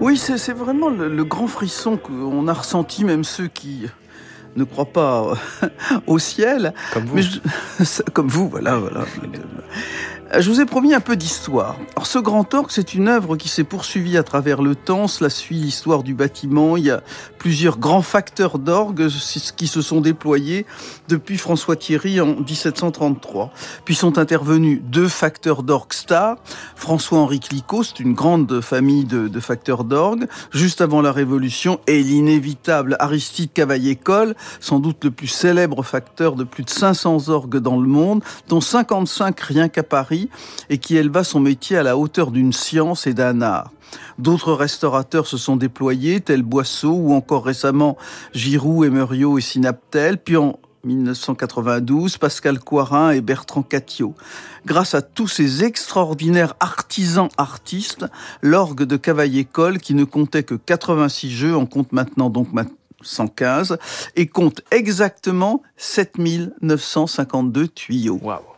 Oui, c'est vraiment le grand frisson qu'on a ressenti, même ceux qui ne croient pas au ciel. Comme vous. Mais comme vous, voilà. Je vous ai promis un peu d'histoire. Alors, ce grand orgue, c'est une œuvre qui s'est poursuivie à travers le temps. Cela suit l'histoire du bâtiment. Il y a plusieurs grands facteurs d'orgue qui se sont déployés depuis François Thierry en 1733. Puis sont intervenus 2 facteurs d'orgue stars. François-Henri Clicquot, c'est une grande famille de facteurs d'orgue. Juste avant la Révolution, et l'inévitable Aristide Cavaillé-Coll, sans doute le plus célèbre facteur de plus de 500 orgues dans le monde, dont 55 rien qu'à Paris, et qui éleva son métier à la hauteur d'une science et d'un art. D'autres restaurateurs se sont déployés, tels Boisseau ou encore récemment Giroux, Emerio et Sinaptel, puis en 1992, Pascal Coirin et Bertrand Cattiot. Grâce à tous ces extraordinaires artisans-artistes, l'orgue de Cavaillé-Coll, qui ne comptait que 86 jeux, en compte maintenant donc 115, et compte exactement 7952 tuyaux. Waouh.